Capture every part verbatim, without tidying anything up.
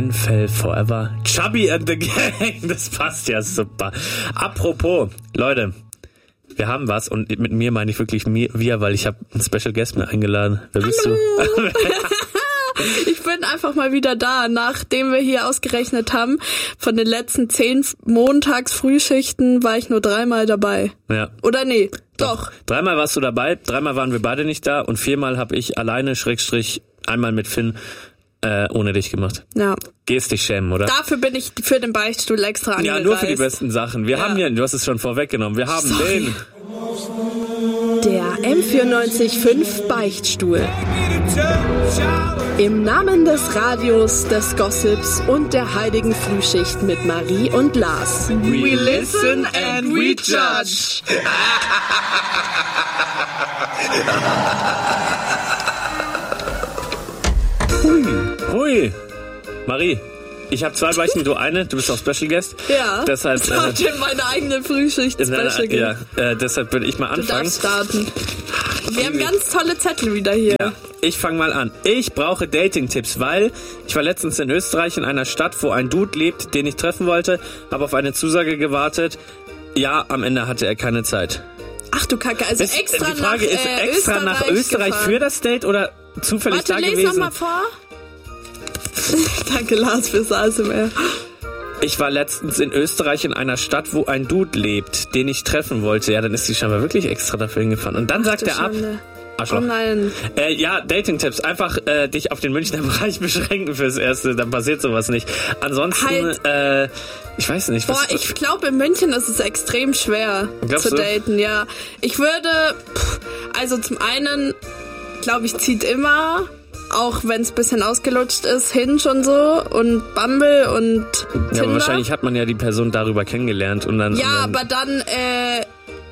N F L Forever. Chubby and the Gang. Das passt ja super. Apropos, Leute, wir haben was und mit mir meine ich wirklich mir, wir, weil ich habe einen Special Guest mir eingeladen. Wer bist Hallo. du? Ich bin einfach mal wieder da, nachdem wir hier ausgerechnet haben, von den letzten zehn Montags-Frühschichten war ich nur dreimal dabei. Ja. Oder nee, doch. doch. Dreimal warst du dabei, dreimal waren wir beide nicht da und viermal habe ich alleine, Schrägstrich, einmal mit Finn, äh, ohne dich gemacht. Ja. Gehst dich schämen, oder? Dafür bin ich für den Beichtstuhl extra angereist. Ja, nur für die besten Sachen. Wir ja. haben hier, du hast es schon vorweggenommen, wir haben Sorry. den... Der M vierundneunzig Komma fünf Beichtstuhl. Im Namen des Radios, des Gossips und der heiligen Frühschicht mit Marie und Lars. We listen and we judge. Hui, hui. Marie, ich habe zwei Beichten, du eine, du bist auch Special Guest. Ja, deshalb, das war äh, meine eigene Frühschicht Special Guest. Ja, äh, deshalb würde ich mal anfangen. Du darfst starten. Wir haben ganz tolle Zettel wieder hier. Ja, ich fange mal an. Ich brauche Dating-Tipps, weil ich war letztens in Österreich in einer Stadt, wo ein Dude lebt, den ich treffen wollte, habe auf eine Zusage gewartet. Ja, am Ende hatte er keine Zeit. Ach du Kacke, also ist, extra die Frage nach ist, äh, extra Österreich nach Österreich gefahren. Für das Date oder zufällig Warte, da les gewesen? noch mal vor. Danke, Lars, fürs A S M R. Ich war letztens in Österreich in einer Stadt, wo ein Dude lebt, den ich treffen wollte. Ja, dann ist die scheinbar wirklich extra dafür hingefahren. Und dann Ach, sagt er ab... Schande. Arschloch. Oh nein. Äh, ja, Dating-Tipps. Einfach äh, dich auf den Münchner Bereich beschränken fürs Erste. Dann passiert sowas nicht. Ansonsten, halt. äh, ich weiß nicht. Was, Boah, ich glaube, in München ist es extrem schwer Glaubst zu du? daten, ja. Ich würde, pff, also zum einen, glaube ich, zieht immer, auch wenn es ein bisschen ausgelutscht ist, Hinge und so und Bumble und Tinder. Ja, aber wahrscheinlich hat man ja die Person darüber kennengelernt und dann... Ja, und dann aber dann, äh...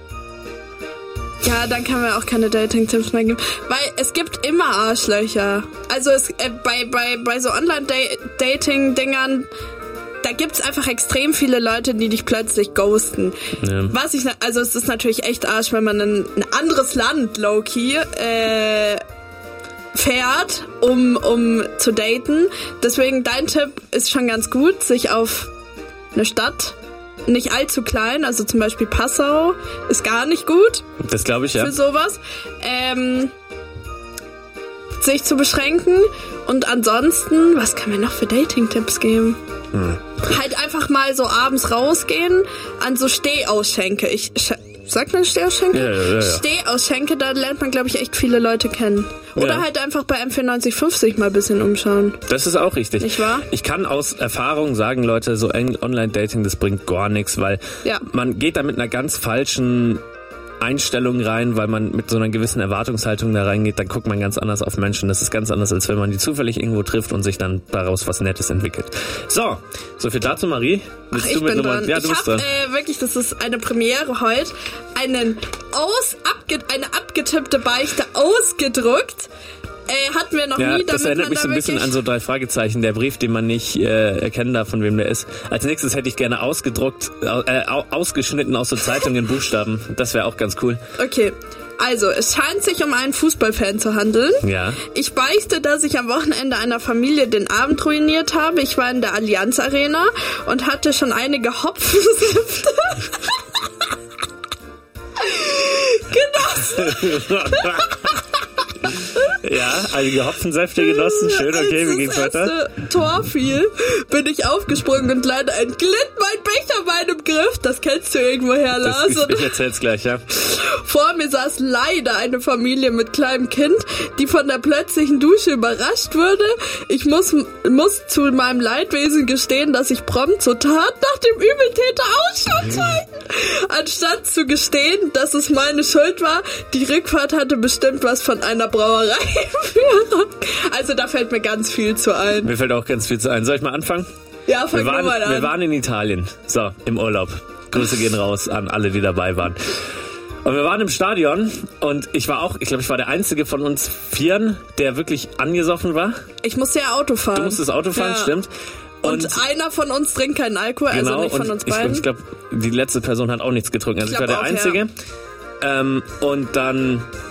Ja, dann kann man auch keine Dating-Tipps mehr geben. Weil es gibt immer Arschlöcher. Also es, äh, bei, bei, bei so Online-Dating-Dingern, da gibt's einfach extrem viele Leute, die dich plötzlich ghosten. Ja. Was ich, also es ist natürlich echt Arsch, wenn man in ein anderes Land, low-key, äh, fährt, um, um zu daten. Deswegen dein Tipp ist schon ganz gut, sich auf eine Stadt, nicht allzu klein, also zum Beispiel Passau ist gar nicht gut. Das glaube ich, ja. Für sowas. Ähm, sich zu beschränken. Und ansonsten, was kann mir noch für Dating-Tipps geben? Hm. Halt einfach mal so abends rausgehen an so Stehausschenke. Ich Sagt man Stehausschenke? Ja, ja, ja. Stehausschenke, da lernt man, glaube ich, echt viele Leute kennen. Oder ja. halt einfach bei M vierundneunzig Komma fünf sich mal ein bisschen umschauen. Das ist auch richtig. Nicht wahr? Ich kann aus Erfahrung sagen, Leute, so Online-Dating, das bringt gar nichts, weil ja. man geht da mit einer ganz falschen Einstellung rein, weil man mit so einer gewissen Erwartungshaltung da reingeht, dann guckt man ganz anders auf Menschen. Das ist ganz anders, als wenn man die zufällig irgendwo trifft und sich dann daraus was Nettes entwickelt. So, so viel dazu, Marie. Willst Ach, ich du mit bin Nummer? dran. Ja, du ich bist hab, dran. Äh, wirklich, das ist eine Premiere heute, einen aus, abge, eine abgetippte Beichte ausgedruckt. Äh, hatten wir noch Ja, nie. das damit erinnert man mich da so ein bisschen wirklich an so drei Fragezeichen, der Brief, den man nicht äh, erkennen darf, von wem der ist. Als nächstes hätte ich gerne ausgedruckt, äh, ausgeschnitten aus so Zeitungen Buchstaben. Das wäre auch ganz cool. Okay, also es scheint sich um einen Fußballfan zu handeln. Ja. Ich beichte, dass ich am Wochenende einer Familie den Abend ruiniert habe. Ich war in der Allianz Arena und hatte schon einige Hopfensäfte genossen. Ja, einige Hopfensäfte genossen. Schön, okay, wie ging's weiter? Als das erste Tor fiel, bin ich aufgesprungen und leider entglitt mein Becher meinem Griff. Das kennst du irgendwoher, Lars. Das, ich, ich erzähl's gleich, ja. Vor mir saß leider eine Familie mit kleinem Kind, die von der plötzlichen Dusche überrascht wurde. Ich muss, muss zu meinem Leidwesen gestehen, dass ich prompt so tat, nach dem Übeltäter Ausschau zeigten. Anstatt zu gestehen, dass es meine Schuld war, die Rückfahrt hatte bestimmt was von einer Brauerei. Also da fällt mir ganz viel zu ein. Mir fällt auch ganz viel zu ein. Soll ich mal anfangen? Ja, fang wir waren, mal an. Wir waren in Italien, so, im Urlaub. Grüße gehen raus an alle, die dabei waren. Und wir waren im Stadion und ich war auch, ich glaube, ich war der Einzige von uns Vieren, der wirklich angesoffen war. Ich musste ja Auto fahren. Du musstest Auto fahren, ja. Stimmt. Und, und einer von uns trinkt keinen Alkohol, genau, also nicht von und uns ich, beiden. Ich glaube, die letzte Person hat auch nichts getrunken. Also ich, ich war der auch, Einzige. Ja. Ähm, und dann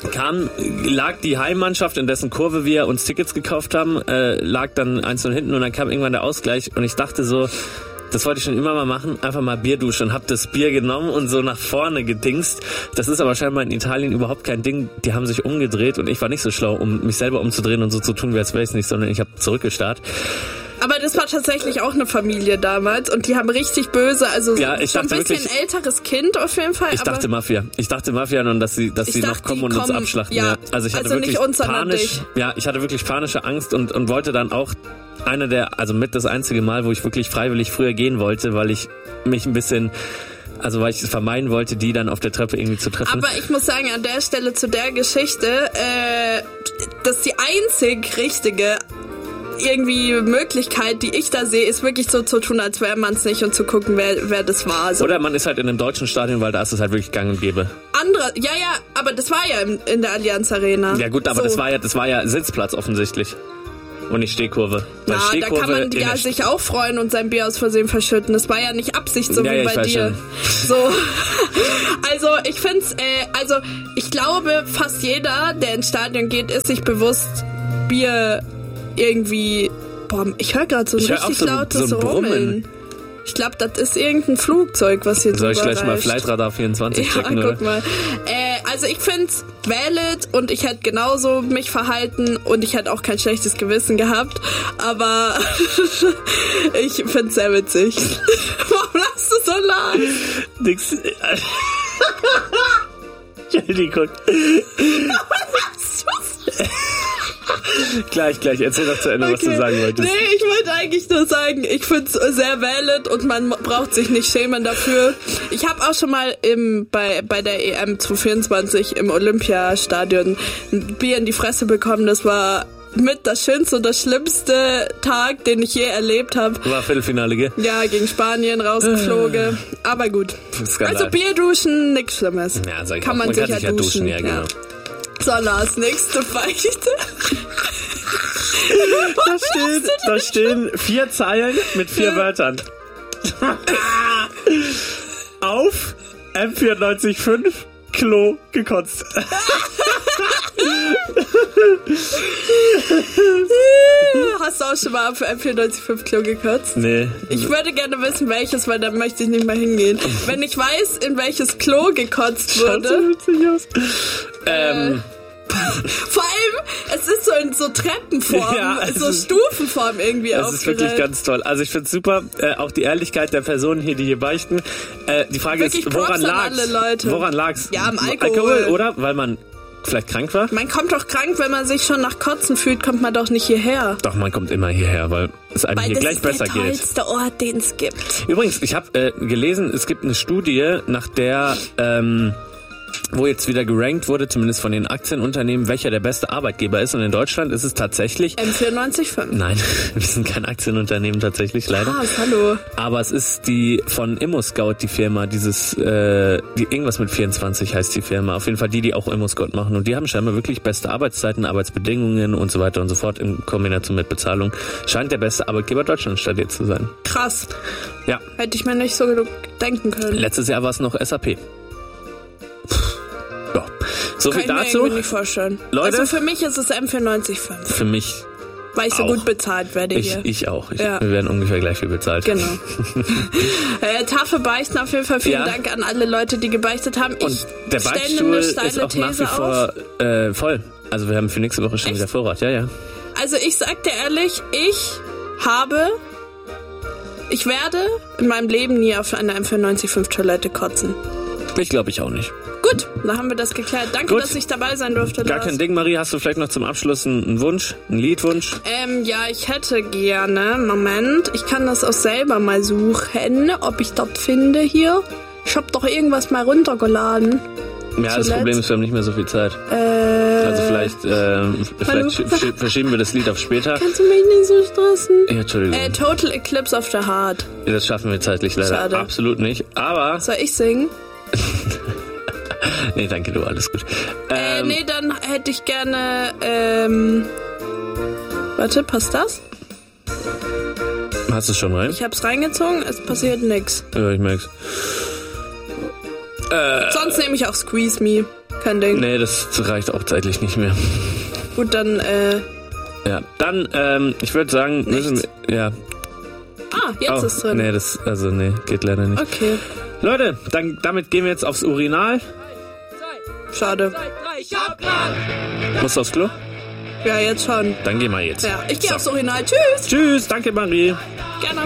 kam, lag die Heimmannschaft, in dessen Kurve wir uns Tickets gekauft haben, äh, lag dann eins null hinten und dann kam irgendwann der Ausgleich und ich dachte so, das wollte ich schon immer mal machen, einfach mal Bier duschen und hab das Bier genommen und so nach vorne gedingst. Das ist aber scheinbar in Italien überhaupt kein Ding. Die haben sich umgedreht und ich war nicht so schlau, um mich selber umzudrehen und so zu tun, wie als wäre ich nicht, sondern ich habe zurückgestarrt. Aber das war tatsächlich auch eine Familie damals und die haben richtig böse, also ja, ich so ein dachte bisschen wirklich, älteres Kind auf jeden Fall. Ich aber dachte Mafia. Ich dachte Mafia und dass sie, dass sie dachte, noch kommen und uns kommen, abschlachten. Ja. Ja. Also ich hatte also wirklich nicht uns, panisch, dich. ja, ich hatte wirklich panische Angst und, und wollte dann auch einer der, also mit das einzige Mal, wo ich wirklich freiwillig früher gehen wollte, weil ich mich ein bisschen, also weil ich es vermeiden wollte, die dann auf der Treppe irgendwie zu treffen. Aber ich muss sagen, an der Stelle zu der Geschichte, äh, das ist die einzig richtige irgendwie Möglichkeit, die ich da sehe, ist wirklich so zu tun, als wäre man es nicht und zu gucken, wer, wer das war. So. Oder man ist halt in einem deutschen Stadion, weil da ist es halt wirklich gang und gäbe. Andere, ja, ja, aber das war ja in, in der Allianz Arena. Ja gut, aber so. das war ja, das war ja Sitzplatz offensichtlich. Und nicht Stehkurve. Na, Stehkurve da kann man ja sich auch freuen und sein Bier aus Versehen verschütten. Das war ja nicht Absicht, so ja, wie ja, bei dir. Schon. So. Also ich find's, äh, also ich glaube, fast jeder, der ins Stadion geht, ist sich bewusst, Bier irgendwie. Boah, ich höre gerade so ein ich richtig so, lautes so ein Rummeln. Ich glaube, das ist irgendein Flugzeug, was hier Soll drüber ich gleich reicht. mal Flightradar vierundzwanzig ja, checken, guck oder? mal. Äh, also ich find's valid und ich hätte genauso mich verhalten und ich hätte auch kein schlechtes Gewissen gehabt, aber ich find's sehr witzig. Warum lachst du so laut? Nix. Entschuldigung. Gleich, gleich. Erzähl doch zu Ende, okay. Was du sagen wolltest. Nee, ich wollte eigentlich nur sagen, ich find's sehr valid und man braucht sich nicht schämen dafür. Ich habe auch schon mal im, bei, bei der E M zwanzig vierundzwanzig im Olympiastadion ein Bier in die Fresse bekommen. Das war mit das schönste und das schlimmste Tag, den ich je erlebt habe. War Viertelfinale, gell? Ja, gegen Spanien rausgeflogen. Aber gut. Skandal. Also Bier duschen, nix Schlimmes. Ja, sag ich Kann auch. man, man sicher kann sich ja duschen. Ja, genau. Ja. So, Lars, nächste Beichte. Da stehen, da stehen vier Zeilen mit vier ja. Wörtern. Auf M vierundneunzig Komma fünf Klo gekotzt. Hast du auch schon mal auf M vierundneunzig Komma fünf Klo gekotzt? Nee. Ich würde gerne wissen, welches, weil dann möchte ich nicht mehr hingehen. Wenn ich weiß, in welches Klo gekotzt wurde. Schaut so witzig aus. Ähm... Äh, vor allem, es ist so in so Treppenform, ja, so Stufenform irgendwie aufgereiht. Das ist wirklich ganz toll. Also ich finde es super, äh, auch die Ehrlichkeit der Personen hier, die hier beichten. Äh, die Frage wirklich ist, woran lag's? Woran lag's? Ja, am Alkohol. Alkohol, oder? Weil man vielleicht krank war? Man kommt doch krank, wenn man sich schon nach Kotzen fühlt, kommt man doch nicht hierher. Doch, man kommt immer hierher, weil es einem weil hier gleich besser geht. Das ist der tollste Ort, den es gibt. Übrigens, ich habe äh, gelesen, es gibt eine Studie, nach der... Ähm, wo jetzt wieder gerankt wurde, zumindest von den Aktienunternehmen, welcher der beste Arbeitgeber ist. Und in Deutschland ist es tatsächlich... M vierundneunzig Komma fünf. Nein, wir sind kein Aktienunternehmen tatsächlich, leider. Ah, hallo. Aber es ist die von ImmoScout, die Firma, dieses, äh, die, irgendwas mit vierundzwanzig heißt die Firma. Auf jeden Fall die, die auch ImmoScout machen. Und die haben scheinbar wirklich beste Arbeitszeiten, Arbeitsbedingungen und so weiter und so fort in Kombination mit Bezahlung. Scheint der beste Arbeitgeber Deutschlands statt jetzt zu sein. Krass. Ja. Hätte ich mir nicht so genug denken können. Letztes Jahr war es noch S A P. Ja. So Kann viel dazu. Kann ich mir nicht vorstellen. Leute, also für mich ist es M vierundneunzig Komma fünf. Für mich weil ich so auch. gut bezahlt werde ich, hier. Ich auch. Ich, ja. Wir werden ungefähr gleich viel bezahlt. Genau. äh, Tafel beichten auf jeden Fall. Vielen ja. Dank an alle Leute, die gebeichtet haben. Ich Und der Beichtstuhl ist auch These nach wie vor äh, voll. Also wir haben für nächste Woche schon Echt? wieder Vorrat. Ja, ja. Also ich sag dir ehrlich, ich habe... Ich werde in meinem Leben nie auf einer M vierundneunzig Komma fünf Toilette kotzen. Ich glaube ich auch nicht. Gut, dann haben wir das geklärt. Danke, Gut. dass ich dabei sein durfte. Gar Lars. kein Ding, Marie. Hast du vielleicht noch zum Abschluss einen Wunsch, einen Liedwunsch? Ähm, ja, ich hätte gerne, Moment, ich kann das auch selber mal suchen, ob ich das finde hier. Ich hab doch irgendwas mal runtergeladen. Ja, das Zuletzt. Problem ist, wir haben nicht mehr so viel Zeit. Äh, also vielleicht, äh, vielleicht sch- sch- verschieben wir das Lied auf später. Kannst du mich nicht so stressen? Ja, Entschuldigung. Äh, Total Eclipse of the Heart. Das schaffen wir zeitlich leider Schade. absolut nicht. Aber... Soll ich singen? Nee, danke, du, alles gut. Ähm, äh, nee, dann hätte ich gerne, ähm... Warte, passt das? Hast du es schon rein? Ich hab's reingezogen, es passiert nix. Ja, ich merk's. Äh, Sonst nehme ich auch Squeeze Me. kein Ding. Nee, das reicht auch zeitlich nicht mehr. Gut, dann, äh... Ja, dann, ähm, ich würde sagen, müssen wir... Ja. Ah, jetzt oh, ist drin. Nee, das, also nee, geht leider nicht. Okay. Leute, dann, damit gehen wir jetzt aufs Urinal. Schade. Musst du aufs Klo? Ja, jetzt schon. Dann gehen wir jetzt. Ja, ich gehe So. aufs Urinal. Tschüss. Tschüss, danke Marie. Gerne.